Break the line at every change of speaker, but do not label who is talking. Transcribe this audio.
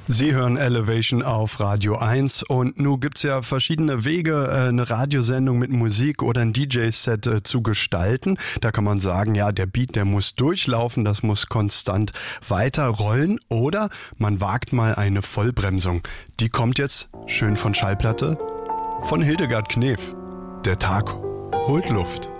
Sie hören Elevation auf Radio 1 und nun gibt's ja verschiedene Wege, eine Radiosendung mit Musik oder ein DJ-Set zu gestalten. Da kann man sagen, ja, der Beat, der muss durchlaufen, das muss konstant weiterrollen oder man wagt mal eine Vollbremsung. Die kommt jetzt schön von Schallplatte von Hildegard Knef. Der Tag holt Luft.